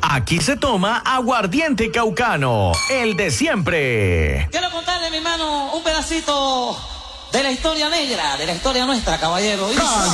Aquí se toma aguardiente caucano, el de siempre. Quiero contarle, mi hermano, un pedacito de la historia negra, de la historia nuestra, caballero.